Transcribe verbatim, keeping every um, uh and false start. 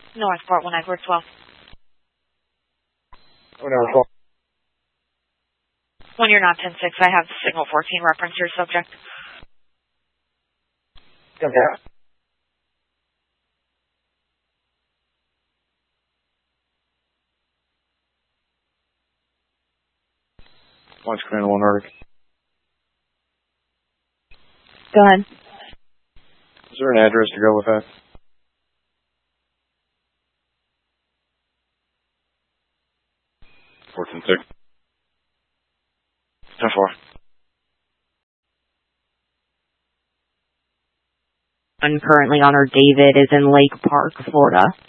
Northport, one nine four twelve. one nine four twelve. When you're not ten six, I have signal fourteen reference your subject. Okay. Watch Command one Arctic. Go ahead. Is there an address to go with that? fourteen six. ten four. And currently on our David is in Lake Park, Florida.